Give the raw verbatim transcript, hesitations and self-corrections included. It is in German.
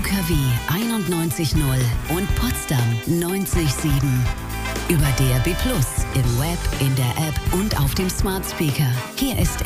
K W einundneunzig null und Potsdam neunzig sieben. Über D A B Plus, im Web, in der App und auf dem Smart Speaker. Hier ist